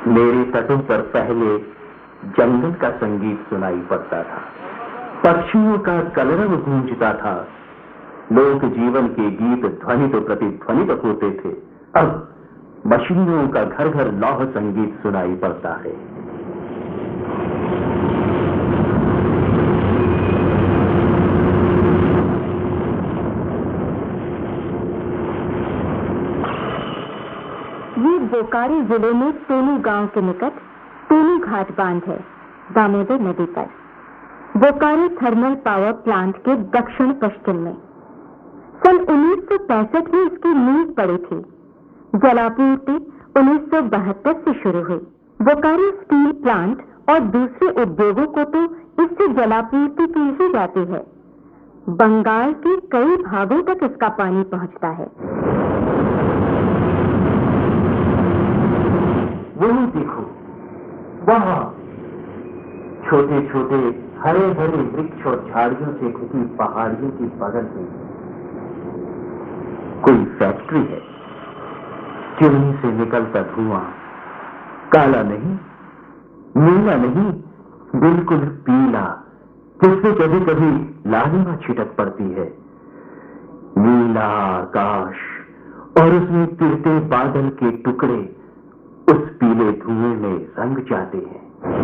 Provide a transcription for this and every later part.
मेरे तटों पर पहले जंगल का संगीत सुनाई पड़ता था, पक्षियों का कलरव गूंजता था, लोक जीवन के गीत ध्वनित प्रतिध्वनित होते थे। अब मशीनों का घर घर लौह संगीत सुनाई पड़ता है। ये बोकारो जिले में टोनू गांव के निकट टोनू घाट बांध है, दामोदर नदी पर। बोकारो थर्मल पावर प्लांट के दक्षिण पश्चिम में सन 1965 में इसकी नींव पड़ी थी। जलापूर्ति 1972 से शुरू हुई। बोकारो स्टील प्लांट और दूसरे उद्योगों को तो इससे जलापूर्ति की ही जाती है। बंगाल के कई भागों तक इसका पानी पहुंचता है। वही देखो, वहां छोटे छोटे हरे भरे वृक्ष और झाड़ियों से घिरी पहाड़ियों की बगल में कोई फैक्ट्री है। चिमनी से निकलता धुआं काला नहीं, नीला नहीं, बिल्कुल पीला, जिससे कभी कभी लालिमा छिटक पड़ती है। नीला आकाश और उसमें गिरते बादल के टुकड़े उस पीले धुएं में रंग जाते हैं।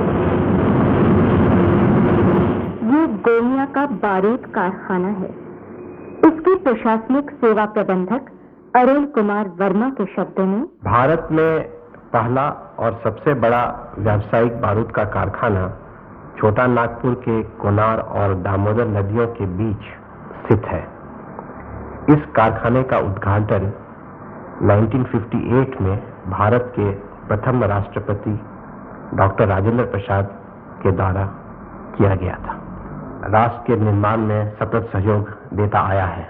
ये गोमिया का बारूद कारखाना है। इसके प्रशासनिक सेवा प्रबंधक अरुण कुमार वर्मा के शब्दों में, भारत में पहला और सबसे बड़ा व्यावसायिक बारूद का कारखाना छोटा नागपुर के कोनार और दामोदर नदियों के बीच स्थित है। इस कारखाने का उद्घाटन 1958 में भारत के प्रथम राष्ट्रपति डॉक्टर राजेंद्र प्रसाद के द्वारा किया गया था। राष्ट्र के निर्माण में सतत सहयोग देता आया है।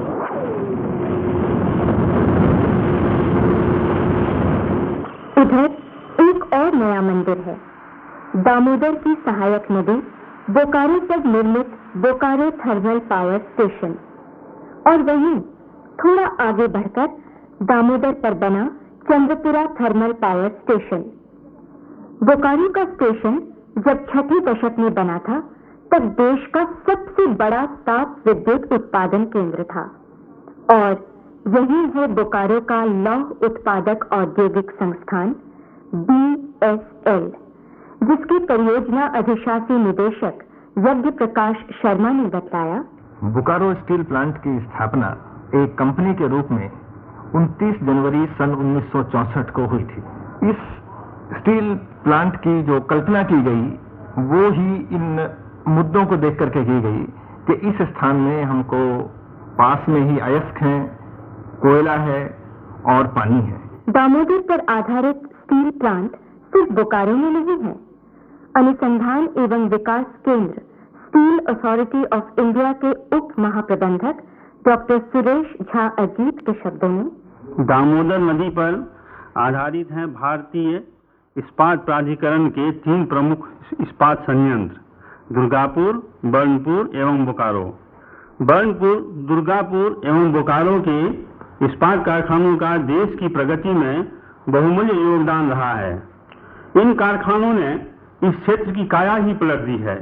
इधर एक और नया मंदिर है। दामोदर की सहायक नदी बोकारो पर निर्मित बोकारो थर्मल पावर स्टेशन और वहीं थोड़ा आगे बढ़कर दामोदर पर बना Chandrapura thermal power station. Bokaro का स्टेशन जब छठी दशक में बना था तब देश का सबसे बड़ा ताप विद्युत उत्पादन केंद्र था और यही है बोकारो का लौह उत्पादक औद्योगिक संस्थान BSL, जिसकी परियोजना अधिशासी निदेशक यज्ञ प्रकाश शर्मा ने बतलाया। बोकारो स्टील प्लांट की स्थापना एक कंपनी के रूप में 29 जनवरी सन 1964 को हुई थी। इस स्टील प्लांट की जो कल्पना की गई वो ही इन मुद्दों को देख करके की गई कि इस स्थान में हमको पास में ही अयस्क है, कोयला है और पानी है। दामोदर पर आधारित स्टील प्लांट सिर्फ बोकारो में नहीं है। अनुसंधान एवं विकास केंद्र स्टील अथॉरिटी ऑफ इंडिया के उप महाप्रबंधक डॉक्टर सुरेश झा अजीत के शब्दों में, दामोदर नदी पर आधारित हैं भारतीय इस्पात प्राधिकरण के 3 प्रमुख इस्पात संयंत्र, दुर्गापुर, बर्नपुर एवं बोकारो। बर्नपुर, दुर्गापुर एवं बोकारो के इस्पात कारखानों का देश की प्रगति में बहुमूल्य योगदान रहा है। इन कारखानों ने इस क्षेत्र की काया ही पलट दी है।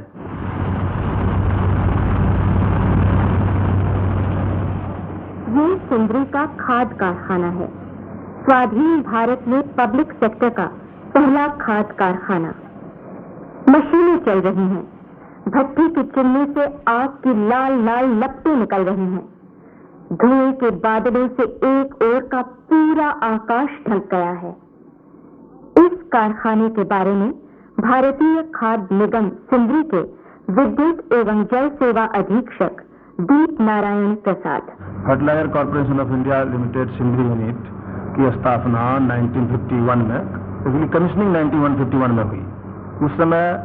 ये सिंदरी का खाद कारखाना है। स्वाधीन भारत में पब्लिक सेक्टर का पहला खाद कारखाना। मशीनें चल रही हैं। भट्टी की चिमनी से आग की लाल लाल लपटें निकल रही हैं। धुएं के बादलों से एक ओर का पूरा आकाश ढक गया है। इस कारखाने के बारे में भारतीय खाद्य निगम सिंदरी के विद्युत एवं जल सेवा अधीक्षक दीप Narayan Prasad, fertiliser corporation of India limited Sindri unit की स्थापना 1951 में, कमीशनिंग 1951 में हुई। उस समय